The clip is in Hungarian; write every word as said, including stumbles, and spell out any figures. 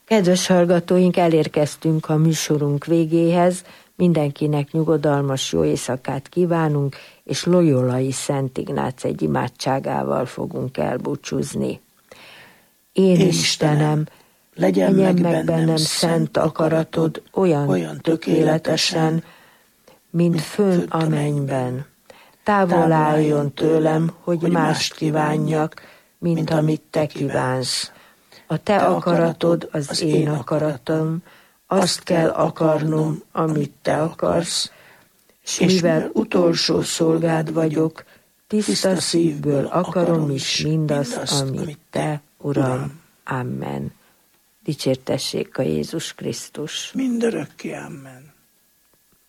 Kedves hallgatóink, elérkeztünk a műsorunk végéhez. Mindenkinek nyugodalmas jó éjszakát kívánunk, és Loyolai Szent Ignác egy imádságával fogunk elbúcsúzni. Én, Én Istenem, legyen meg bennem, bennem szent akaratod olyan, olyan tökéletesen, mint fönn a mennyben. Távol álljon tőlem, hogy mást kívánjak, mint amit te kívánsz. A te akaratod az én akaratom, azt kell akarnom, amit te akarsz, és mivel utolsó szolgád vagyok, tiszta szívből akarom is mindazt, amit te, Uram. Amen. Dicsértessék a Jézus Krisztus. Mindörökké, amen.